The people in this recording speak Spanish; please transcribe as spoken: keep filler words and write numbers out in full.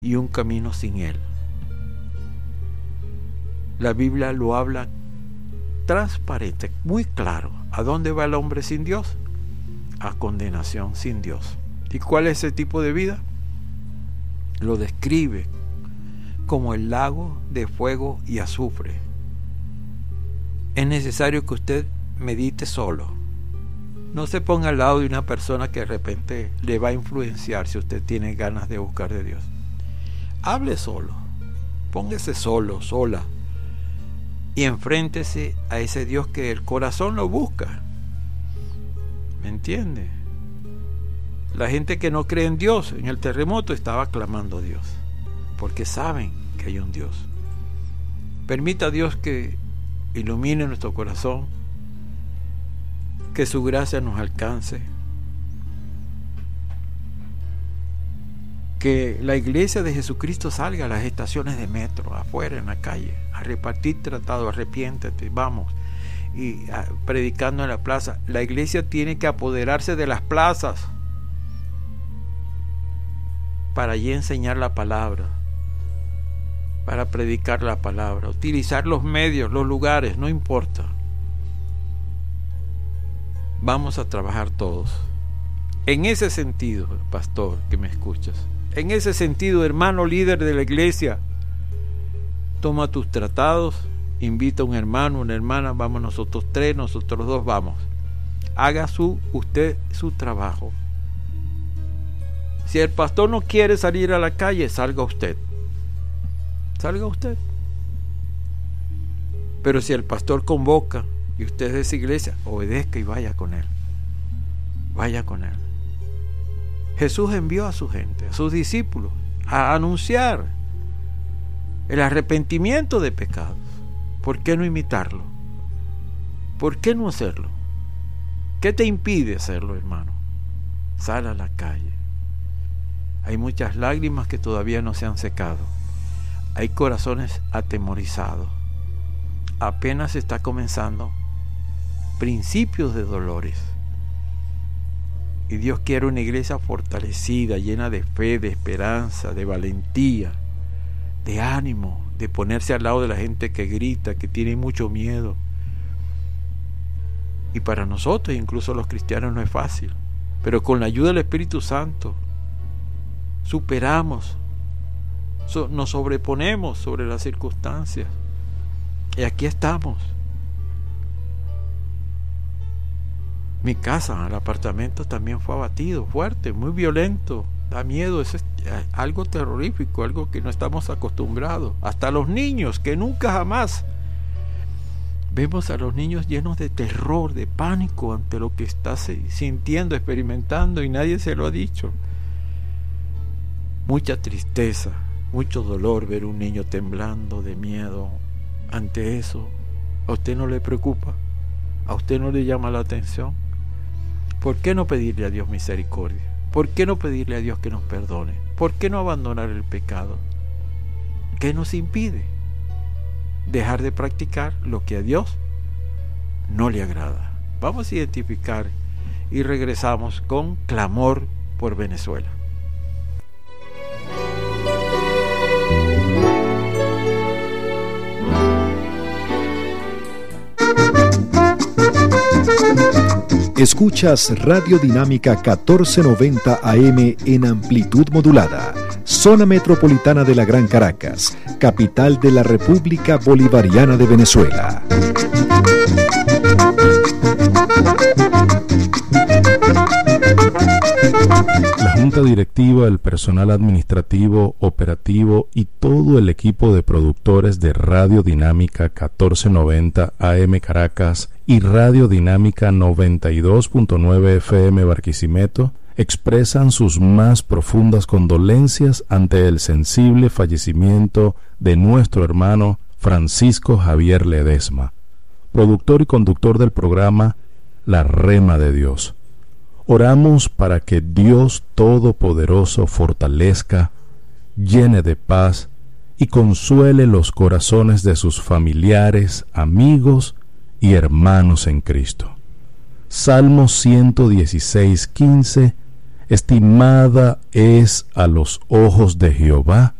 y un camino sin Él. La Biblia lo habla transparente, muy claro. ¿A dónde va el hombre sin Dios? A condenación sin Dios. ¿Y cuál es ese tipo de vida? Lo describe como el lago de fuego y azufre. Es necesario que usted medite solo. No se ponga al lado de una persona que de repente le va a influenciar si usted tiene ganas de buscar de Dios. Hable solo, póngase solo, sola, y enfréntese a ese Dios que el corazón lo busca. ¿Me entiende? La gente que no cree en Dios en el terremoto estaba clamando a Dios, porque saben que hay un Dios. Permita a Dios que ilumine nuestro corazón, que su gracia nos alcance, que la iglesia de Jesucristo salga a las estaciones de metro, afuera en la calle, a repartir tratados, arrepiéntete, vamos, y a, predicando en la plaza. La iglesia tiene que apoderarse de las plazas para allí enseñar la palabra, para predicar la palabra, utilizar los medios, los lugares, no importa. Vamos a trabajar todos. En ese sentido, pastor, que me escuchas, en ese sentido, hermano líder de la iglesia, toma tus tratados, invita a un hermano, una hermana, vamos nosotros tres, nosotros dos, vamos. Haga su, usted su trabajo. Si el pastor no quiere salir a la calle, salga usted. Salga usted. Pero si el pastor convoca y usted es de esa iglesia, obedezca y vaya con él. Vaya con él. Jesús envió a su gente, a sus discípulos, a anunciar el arrepentimiento de pecados. ¿Por qué no imitarlo? ¿Por qué no hacerlo? ¿Qué te impide hacerlo, hermano? Sal a la calle. Hay muchas lágrimas que todavía no se han secado. Hay corazones atemorizados. Apenas está comenzando principios de dolores. Y Dios quiere una iglesia fortalecida, llena de fe, de esperanza, de valentía, de ánimo, de ponerse al lado de la gente que grita, que tiene mucho miedo. Y para nosotros, incluso los cristianos, no es fácil. Pero con la ayuda del Espíritu Santo, superamos, so, nos sobreponemos sobre las circunstancias. Y aquí estamos. Mi casa, el apartamento también fue abatido, fuerte, muy violento, da miedo, es algo terrorífico, algo que no estamos acostumbrados. Hasta los niños, que nunca jamás vemos a los niños llenos de terror, de pánico ante lo que está sintiendo, experimentando, y nadie se lo ha dicho. Mucha tristeza, mucho dolor ver un niño temblando de miedo ante eso. ¿A usted no le preocupa? ¿A usted no le llama la atención? ¿Por qué no pedirle a Dios misericordia? ¿Por qué no pedirle a Dios que nos perdone? ¿Por qué no abandonar el pecado? ¿Qué nos impide dejar de practicar lo que a Dios no le agrada? Vamos a identificar y regresamos con clamor por Venezuela. Escuchas Radio Dinámica catorce noventa A M en amplitud modulada, zona metropolitana de la Gran Caracas, capital de la República Bolivariana de Venezuela. La Junta Directiva, el personal administrativo, operativo y todo el equipo de productores de Radio Dinámica catorce noventa A M Caracas y Radio Dinámica noventa y dos punto nueve F M Barquisimeto expresan sus más profundas condolencias ante el sensible fallecimiento de nuestro hermano Francisco Javier Ledesma, productor y conductor del programa La Rema de Dios. Oramos para que Dios Todopoderoso fortalezca, llene de paz y consuele los corazones de sus familiares, amigos y hermanos en Cristo. Salmo ciento dieciséis, quince estimada es a los ojos de Jehová